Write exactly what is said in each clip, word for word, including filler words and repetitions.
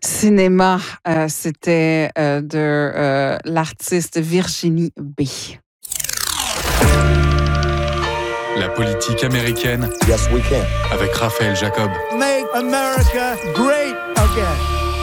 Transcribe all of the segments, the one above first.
Cinéma, euh, c'était euh, de euh, l'artiste Virginie B. La politique américaine. Yes, we can. Avec Raphaël Jacob. Make America great again.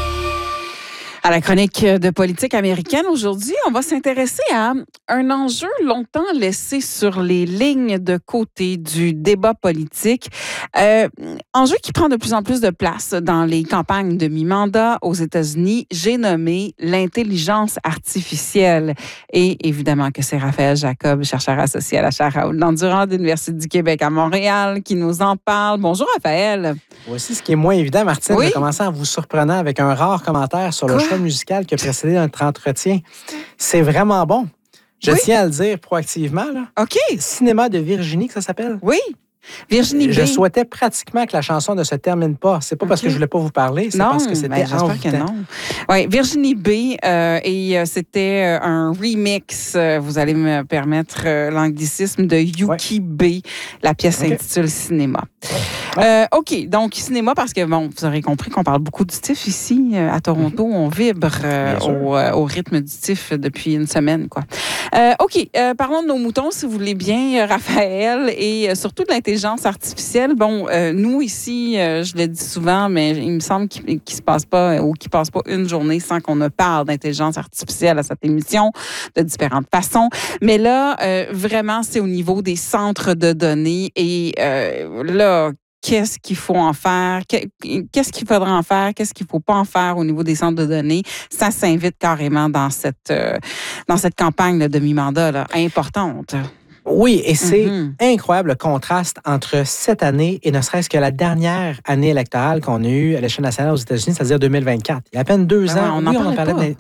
À la chronique de politique américaine, aujourd'hui, on va s'intéresser à un enjeu longtemps laissé sur les lignes de côté du débat politique. Euh, enjeu qui prend de plus en plus de place dans les campagnes de mi-mandat aux États-Unis. J'ai nommé l'intelligence artificielle. Et évidemment que c'est Raphaël Jacob, chercheur associé à la chaire Raoul Dandurand de l'Université du Québec à Montréal, qui nous en parle. Bonjour, Raphaël. Voici ce qui est moins évident, Martine, Oui? de commencer en vous surprenant avec un rare commentaire sur le Quoi? choix musical qui a précédé notre entretien. C'est vraiment bon. Je Oui? tiens à le dire proactivement. Là. OK. Cinéma de Virginie, que ça s'appelle. Oui. Virginie B. Je souhaitais pratiquement que la chanson ne se termine pas. C'est pas parce OK. que je voulais pas vous parler, c'est Non, parce que c'était ben, j'espère que envoûtant. non. Oui, Virginie B. euh, et euh, c'était euh, un remix, euh, vous allez me permettre euh, l'anglicisme, de Yuki B. La pièce OK. s'intitule Cinéma. Ouais. Euh, OK, donc cinéma, parce que, bon, vous aurez compris qu'on parle beaucoup du TIFF ici, euh, à Toronto. On vibre euh, Bien sûr. au, euh, au rythme du TIFF depuis une semaine, quoi. Euh, OK, euh, parlons de nos moutons, si vous voulez bien, euh, Raphaël, et euh, surtout de l'intelligence artificielle. Bon, euh, nous, ici, euh, je le dis souvent, mais il me semble qu'il ne se passe pas ou qu'il passe pas une journée sans qu'on ne parle d'intelligence artificielle à cette émission de différentes façons. Mais là, euh, vraiment, c'est au niveau des centres de données et euh, là, qu'est-ce qu'il faut en faire? Qu'est-ce qu'il faudra en faire? Qu'est-ce qu'il ne faut pas en faire au niveau des centres de données? Ça s'invite carrément dans cette, euh, dans cette campagne là, de mi-mandat là, importante. Oui, et c'est Mhm. incroyable le contraste entre cette année et ne serait-ce que la dernière année électorale qu'on a eue à l'échelle nationale aux États-Unis, c'est-à-dire deux mille vingt-quatre. Il y a à peine deux Ben ouais, ans, on n'en oui, parlait pas. de-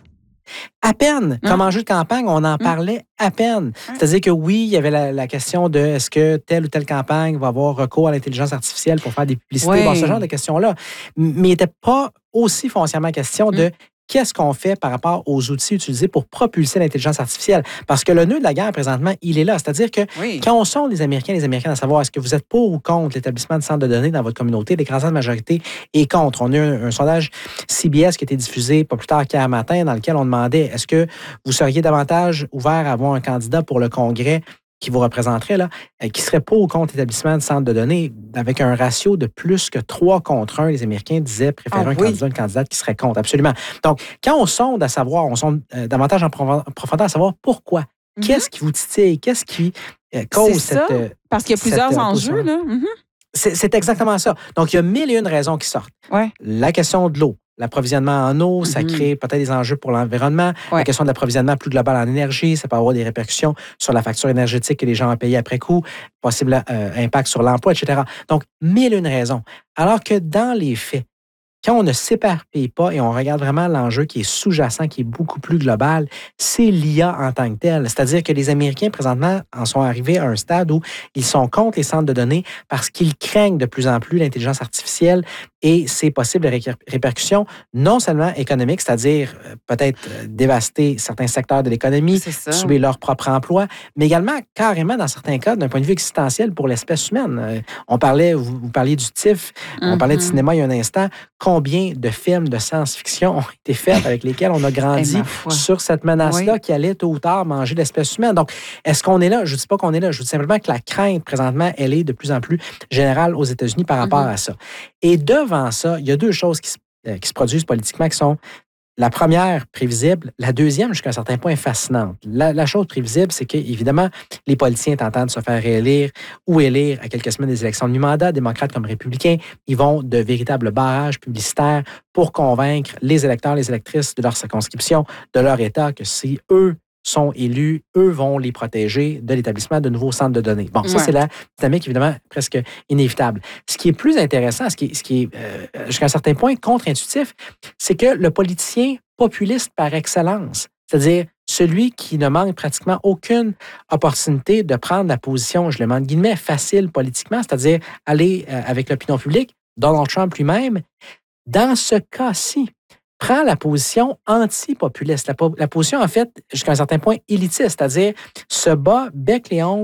À peine, Hein? comme enjeu de campagne, on en parlait à peine. C'est-à-dire que oui, il y avait la, la question de est-ce que telle ou telle campagne va avoir recours à l'intelligence artificielle pour faire des publicités, Ouais. bon, ce genre de questions-là. Mais il n'était pas aussi foncièrement question de qu'est-ce qu'on fait par rapport aux outils utilisés pour propulser l'intelligence artificielle. Parce que le nœud de la guerre, présentement, il est là. C'est-à-dire que Oui. quand on sonde les Américains et les Américaines à savoir est-ce que vous êtes pour ou contre l'établissement de centres de données dans votre communauté, l'écrasante majorité est contre. On a eu un, un sondage C B S qui a été diffusé pas plus tard qu'hier matin dans lequel on demandait est-ce que vous seriez davantage ouvert à avoir un candidat pour le Congrès qui vous représenterait, là, euh, qui serait pour ou contre l'établissement de centres de données avec un ratio de plus que trois contre un. Les Américains disaient préférer Ah un oui. candidat, une candidate qui serait contre. Absolument. Donc, quand on sonde à savoir, on sonde euh, davantage en prof- profondeur à savoir pourquoi. Mhm. Qu'est-ce qui vous titille? Qu'est-ce qui euh, cause C'est ça, cette... euh, parce qu'il y a cette, plusieurs euh, enjeux, position-là? là. Mhm. C'est, c'est exactement ça. Donc, il y a mille et une raisons qui sortent. Ouais. La question de l'eau. L'approvisionnement en eau, ça Mhm. crée peut-être des enjeux pour l'environnement. Ouais. La question de l'approvisionnement plus global en énergie, ça peut avoir des répercussions sur la facture énergétique que les gens ont payé après coup, possible euh, impact sur l'emploi, et cetera. Donc, mille et une raisons. Alors que dans les faits, quand on ne s'éparpille pas et on regarde vraiment l'enjeu qui est sous-jacent, qui est beaucoup plus global, c'est l'I A en tant que tel. C'est-à-dire que les Américains, présentement, en sont arrivés à un stade où ils sont contre les centres de données parce qu'ils craignent de plus en plus l'intelligence artificielle et ses possibles ré- répercussions, non seulement économiques, c'est-à-dire euh, peut-être euh, dévaster certains secteurs de l'économie, C'est ça. tuer leur propre emploi, mais également carrément, dans certains cas, d'un point de vue existentiel pour l'espèce humaine. Euh, on parlait, vous, vous parliez du TIFF, on parlait de Mhm. cinéma il y a un instant. Combien de films de science-fiction ont été faits avec lesquels on a grandi Eh, ma foi. sur cette menace-là Oui. qui allait tôt ou tard manger l'espèce humaine? Donc, est-ce qu'on est là? Je ne dis pas qu'on est là. Je vous dis simplement que la crainte, présentement, elle est de plus en plus générale aux États-Unis par rapport Mhm. à ça. Et devant ça, il y a deux choses qui se, euh, qui se produisent politiquement qui sont la première, prévisible. La deuxième, jusqu'à un certain point, fascinante. La, la chose prévisible, c'est que, évidemment, les politiciens tentant de se faire réélire ou élire à quelques semaines des élections de mi-mandat, démocrates comme républicains, ils vont de véritables barrages publicitaires pour convaincre les électeurs, les électrices de leur circonscription, de leur État, que si eux sont élus, eux vont les protéger de l'établissement de nouveaux centres de données. Bon, ça, Ouais. c'est la dynamique, évidemment, presque inévitable. Ce qui est plus intéressant, ce qui est, ce qui est euh, jusqu'à un certain point contre-intuitif, c'est que le politicien populiste par excellence, c'est-à-dire celui qui ne manque pratiquement aucune opportunité de prendre la position, je le mets entre guillemets, facile politiquement, c'est-à-dire aller euh, avec l'opinion publique, Donald Trump lui-même, dans ce cas-ci, prend la position anti-populiste, la, po- la position, en fait, jusqu'à un certain point, élitiste, c'est-à-dire se bat bec les ongles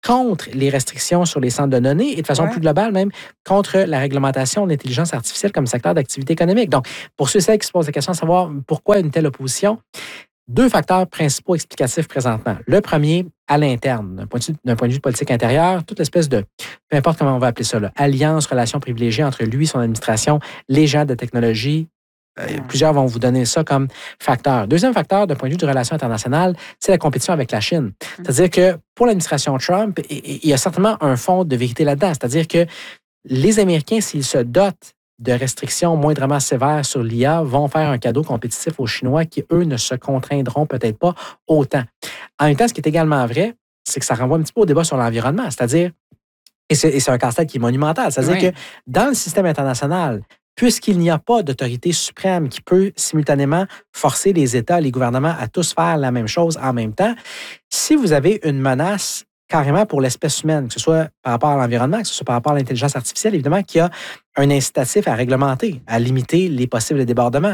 contre les restrictions sur les centres de données et de façon Ouais. plus globale même contre la réglementation de l'intelligence artificielle comme secteur d'activité économique. Donc, pour ceux et celles qui se posent la question de savoir pourquoi une telle opposition, deux facteurs principaux explicatifs présentement. Le premier, à l'interne, d'un point de vue, d'un point de vue de politique intérieure, toute espèce de, peu importe comment on va appeler ça, là, alliance, relation privilégiée entre lui et son administration, les gens de technologie. Euh, plusieurs vont vous donner ça comme facteur. Deuxième facteur, d'un point de vue de relations internationales, c'est la compétition avec la Chine. C'est-à-dire que pour l'administration Trump, il il y a certainement un fond de vérité là-dedans. C'est-à-dire que les Américains, s'ils se dotent de restrictions moindrement sévères sur l'I A, vont faire un cadeau compétitif aux Chinois qui, eux, ne se contraindront peut-être pas autant. En même temps, ce qui est également vrai, c'est que ça renvoie un petit peu au débat sur l'environnement. C'est-à-dire, et c'est, et c'est un casse-tête qui est monumental, c'est-à-dire Oui. que dans le système international, puisqu'il n'y a pas d'autorité suprême qui peut simultanément forcer les États, les gouvernements à tous faire la même chose en même temps, si vous avez une menace carrément pour l'espèce humaine, que ce soit par rapport à l'environnement, que ce soit par rapport à l'intelligence artificielle, évidemment, qu'il y a un incitatif à réglementer, à limiter les possibles débordements.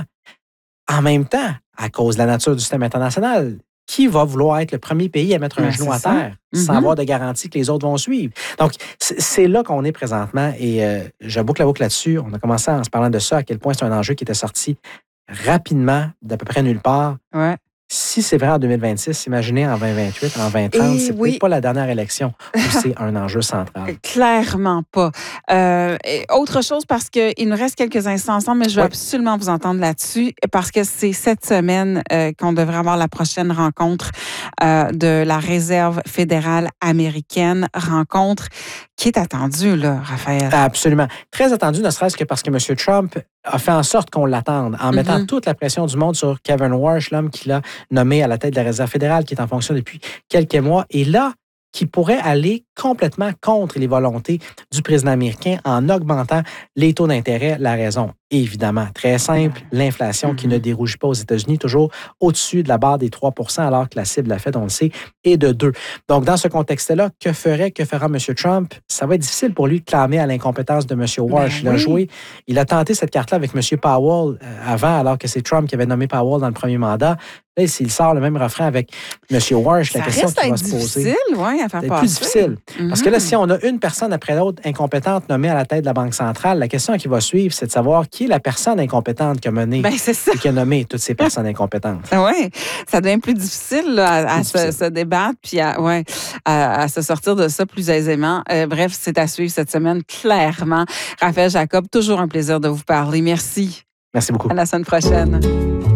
En même temps, à cause de la nature du système international, qui va vouloir être le premier pays à mettre un Ben, genou c'est à ça. terre sans Mhm. avoir de garantie que les autres vont suivre? Donc, c'est c'est là qu'on est présentement et euh, je boucle la boucle là-dessus. On a commencé en se parlant de ça, à quel point c'est un enjeu qui était sorti rapidement, d'à peu près nulle part. Ouais. Si c'est vrai en deux mille vingt-six, imaginez en vingt vingt-huit, en vingt trente, Et c'est oui. peut-être pas la dernière élection où c'est un enjeu central. Clairement pas. Euh, et autre chose, parce qu'il nous reste quelques instants ensemble, mais je veux Oui. absolument vous entendre là-dessus, parce que c'est cette semaine euh, qu'on devrait avoir la prochaine rencontre euh, de la Réserve fédérale américaine, rencontre qui est attendue, là, Raphaël. Absolument. Très attendu, ne serait-ce que parce que M. Trump a fait en sorte qu'on l'attende, en mettant Mhm. toute la pression du monde sur Kevin Warsh, l'homme qu'il a nommé à la tête de la Réserve fédérale, qui est en fonction depuis quelques mois, et là, qui pourrait aller complètement contre les volontés du président américain en augmentant les taux d'intérêt. La raison, évidemment, très simple, l'inflation qui ne déroge pas aux États-Unis, toujours au-dessus de la barre des trois pour cent, alors que la cible, la Fed, on le sait, est de deux. Donc, dans ce contexte-là, que ferait, que fera M. Trump? Ça va être difficile pour lui de clamer à l'incompétence de M. Warsh. Ben il a oui. joué, il a tenté cette carte-là avec M. Powell euh, avant, alors que c'est Trump qui avait nommé Powell dans le premier mandat. Là, s'il sort le même refrain avec M. Warsh, la Ça question reste qui à va être se poser. difficile, oui, à faire C'est passer. plus difficile. Parce que là, Mhm. si on a une personne après l'autre incompétente nommée à la tête de la Banque centrale, la question qui va suivre, c'est de savoir qui est la personne incompétente qui a mené Ben, c'est ça. et qui a nommé toutes ces personnes incompétentes. Oui, ça devient plus difficile là, à, à Plus se, difficile. se débattre puis à, ouais, à, à se sortir de ça plus aisément. Euh, bref, c'est à suivre cette semaine, clairement. Raphaël Jacob, toujours un plaisir de vous parler. Merci. Merci beaucoup. À la semaine prochaine.